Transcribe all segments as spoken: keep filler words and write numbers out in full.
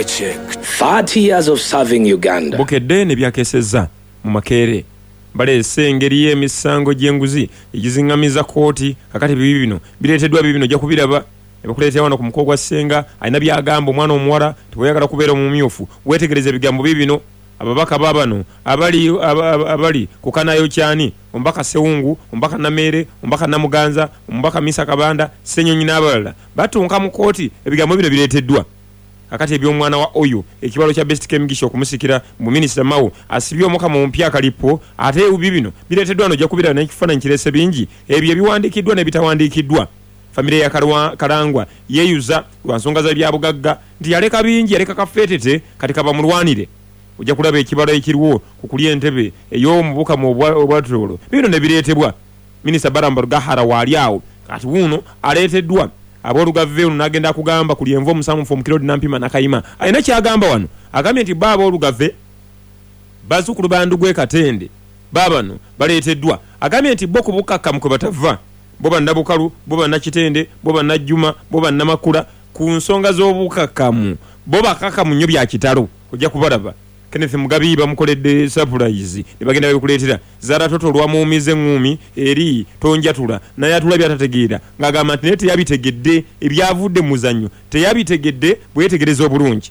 check. thirty years of serving Uganda. Bukedde ne byakesezza mu Makerere baleese engeri y'emisango gy'enguzi egizingamiza kooti kakati bibi bino bireeteddwa bibi bino ojja kubiraba ne bakuleetera wano ku mukolo gwa ssenga alina byagamba omwana omuwala tebweyagala kubeera omumyufu weetegereza ebigambo bibi bino ababaka babano abali abali kukanayo kyani ombaka Sewungu ombaka Namere ombaka Namuganza ombaka Misa Kabanda Senyonyi n'abalala batunka mu kooti ebigambo bino bireeteddwa akati eby'omwana wa oyo ekibalo kya Best Kemigisho okumusikira mu minisita Mawu asibye omuka mu mpya kalipo ate ebi bino bireeteddwa no jakubira n'ekifaananyi kirese bingi ebyo ebiwandiikiddwa n'ebitawandiikiddwa familia ya Karwa, Karangwa yeyuza lwansonga za byabugagga nti yaleka bingi yaleka kafeetete kati kaba mulwanire ojja kulaba ekibalo ekiriwo ku kulya entebe ey'omubuka mu obwatolo bino ne bireetebwa minisita Baramba Rugahara waali awo kati wuno aleeteddwa aboolugave ono n'agenda kugamba ku lyenvu omusanvu omukirodi nampima nakayima alina kyagamba wano agambye nti baaba olugave bazzukulu bandugwe Katende baabano baleeteddwa agambye nti bo ku bukkakkamu kwe batava bo bannabukalu bo bannakitende bo bannajjuma bo bannamakula ku nsonga z'obukakkamu bo bakakkamu nnyo bya kitalo ojja kubalaba Kenneth Mugabi bamukoledde surprise ne bagenda bekuleetera Zara Toto lwamuumize ngumi eri tonjatula naye atula byatategeera ng'agamba nti naye teyabitegedde ebyavudde mu muzannyo teyabitegedde bweyetegereza obulungi.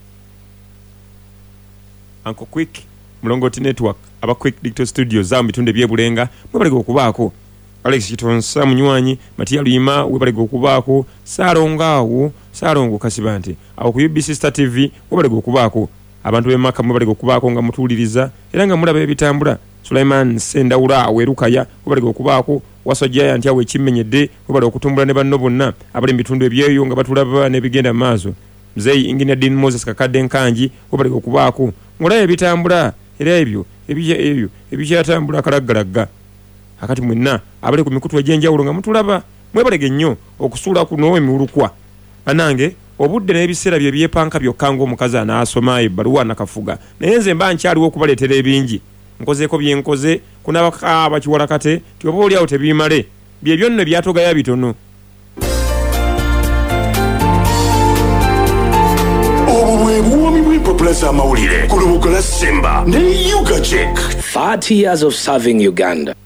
Uncle Quick Mulongoti Network aba Quick Digital Studios za mu bitunde by'ebulenga mwebalega okubaako Alex Kitonsa Munywanyi Matia Lima webalega okubaako Saalongaawo Saalongo Kasibante awo ku U B C Star T V webalega okubaako abantu b'emaka mwebalega okubaako nga mutuuliriza era nga mulaba ebitambula. Sulaiman Sendawula Werukaya webalega okubaako Wasajja nti awo ekimmenyedde webalega okutumbula ne banno bonna abali mu bitundu ebyeyo nga batulaba n'ebigenda maaso. Mzei Engineer Dean Moses Kakadde Nkanji webalega okubaako mulaba ebitambula era ebyo ebija ebyo ebikyatambula kalaggalagga akati mwenna abali ku mikutu egy'enjawulo nga mutulaba mwebalege nnyo okusuula kuno emiwulukwa banange obudde n'ebiseera bye byepanka byokka ng'omukazi anaasoma ebbaluwa nakafuga naye nze mba nkyaliwo okubaleetera ebingi nkozeeko byenkoze kunabaka bakiwalakate ti oba oli awo tebimale bye byonna byatogaya bitono. Population amawulire ku lubuga lwa Simba ne Yuga Check. thirty years of serving Uganda.